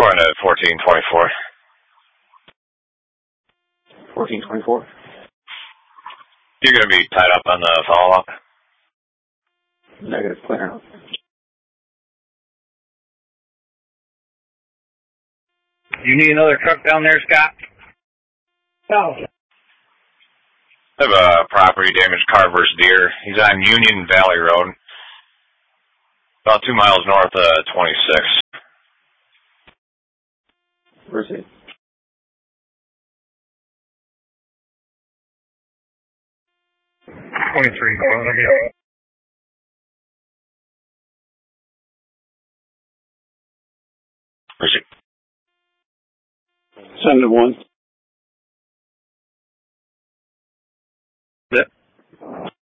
going to 1424. 1424. You're going to be tied up on the follow-up? Negative, clear out. You need another truck down there, Scott? No. I have a property damaged car versus deer. He's on Union Valley Road, about 2 miles north of 26. Where's he? Where's he? Send him one.